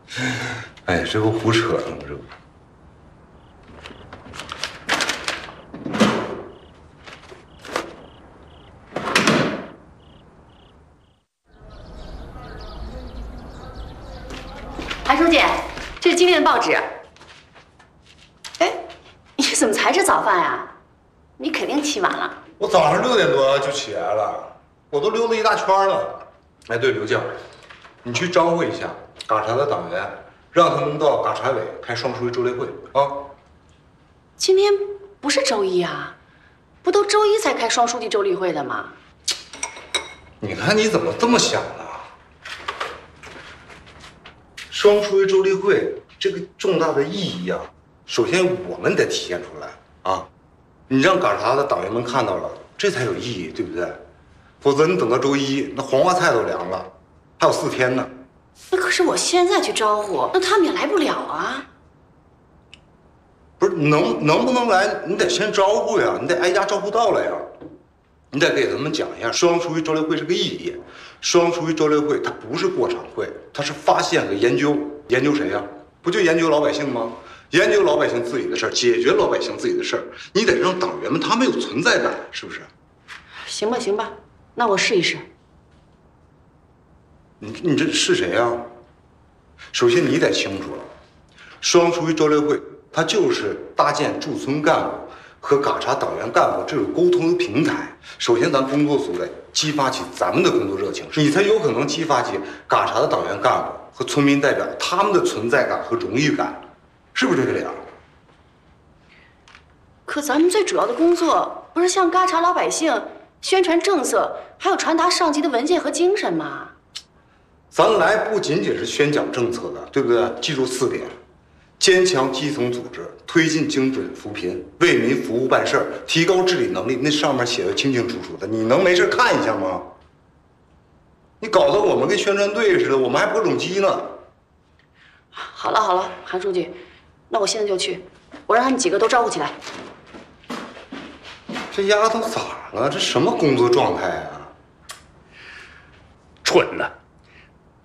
哎，这不胡扯呢吗？这不。 韩书记，这是今天的报纸。哎，你怎么才吃早饭呀？你肯定起晚了。 我早上6点多就起来了，我都溜达一大圈了。哎，对，刘静，你去招呼一下嘎查的党员，让他们到嘎查委开双书记周例会啊。 今天不是周一啊，不都周一才开双书记周例会的吗？ 你看你怎么这么想呢？双书记周例会这个重大的意义啊，首先我们得体现出来啊！你让嘎查的党员们看到了，这才有意义，对不对？否则你等到周一，那黄瓜菜都凉了，还有4天呢。 那可是我现在去招呼，那他们也来不了啊。 不是能不能来，你得先招呼呀，你得挨家招呼到了呀。你得给他们讲一下，双书记周例会是个意义。双书记周例会它不是过场会，它是发现和研究。研究谁呀？不就研究老百姓吗？研究老百姓自己的事儿，解决老百姓自己的事儿。你得让党员们他们有存在感，是不是？ 行吧，行吧，那我试一试。 你这是谁呀？首先你得清楚了，双书记周例会它就是搭建驻村干部和嘎查党员干部这种沟通的平台。首先，咱工作组得激发起咱们的工作热情，你才有可能激发起嘎查的党员干部和村民代表他们的存在感和荣誉感，是不是这个样？ 可咱们最主要的工作不是向嘎查老百姓宣传政策，还有传达上级的文件和精神吗？ 咱来不仅仅是宣讲政策的，对不对？记住4点：坚强基层组织，推进精准扶贫，为民服务办事儿，提高治理能力。那上面写的清清楚楚的，你能没事看一下吗？你搞得我们跟宣传队似的，我们还播种机呢。 好了好了，韩书记，那我现在就去，我让他们几个都招呼起来。 这丫头咋了？这什么工作状态啊？ 蠢呢！